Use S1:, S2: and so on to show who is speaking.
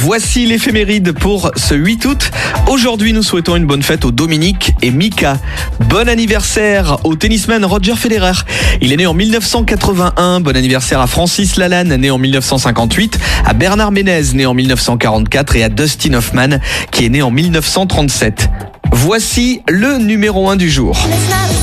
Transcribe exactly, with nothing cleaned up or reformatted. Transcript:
S1: Voici l'éphéméride pour ce huit août. Aujourd'hui, nous souhaitons une bonne fête aux Dominique et Mika. Bon anniversaire au tennisman Roger Federer. Il est né en mille neuf cent quatre-vingt-un. Bon anniversaire à Francis Lalanne, né en mille neuf cent cinquante-huit. À Bernard Ménez, né en mille neuf cent quarante-quatre. Et à Dustin Hoffman, qui est né en mille neuf cent trente-sept. Voici le numéro un du jour.